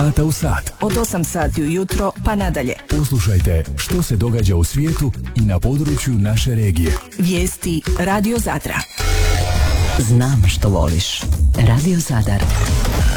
sata u sat. Od 8 sati ujutro pa nadalje. Poslušajte što se događa u svijetu i na području naše regije. Vijesti Radio Zadra. Znam što voliš. Radio Zadar.